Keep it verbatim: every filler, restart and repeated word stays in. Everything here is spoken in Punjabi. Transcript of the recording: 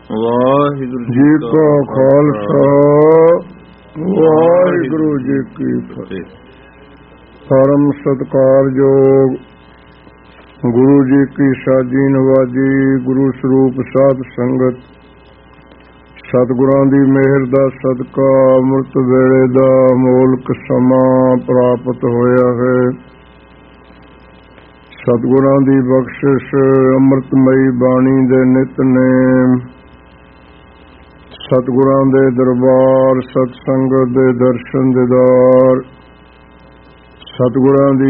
ਵਾਹਿਗੁਰੂ ਜੀ ਕਾ ਖਾਲਸਾ ਵਾਹਿਗੁਰੂ ਜੀ ਕੀ ਫਤਿਹ। ਪਰਮ ਸਤਿਕਾਰਯੋਗ ਗੁਰੂ ਜੀ ਕੀ ਸਾਜੀ ਨਵਾਜੀ ਗੁਰੂ ਸਰੂਪ ਸਾਧ ਸੰਗਤ, ਸਤਿਗੁਰਾਂ ਦੀ ਮਿਹਰ ਦਾ ਸਦਕਾ ਅੰਮ੍ਰਿਤ ਵੇਲੇ ਦਾ ਅਮੋਲਕ ਸਮਾਂ ਪ੍ਰਾਪਤ ਹੋਇਆ ਹੈ। ਸਤਿਗੁਰਾਂ ਦੀ ਬਖਸ਼ਿਸ਼ ਅੰਮ੍ਰਿਤਮਈ ਬਾਣੀ ਦੇ ਨਿਤਨੇਮ, ਸਤਿਗੁਰਾਂ ਦੇ ਦਰਬਾਰ, ਸਤਸੰਗਤ ਦੇ ਦਰਸ਼ਨ ਦੀਦਾਰ, ਸਤਿਗੁਰਾਂ ਦੀ